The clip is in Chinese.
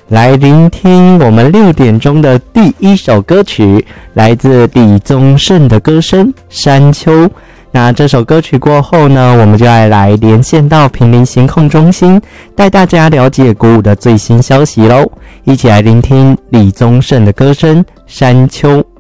来聆听我们6点钟的第一首歌曲，来自李宗盛的歌声《山丘》。那这首歌曲过后呢，我们就要来连线到坪林行控中心，带大家了解鼓舞的最新消息咯。一起来聆听李宗盛的歌声《山丘》。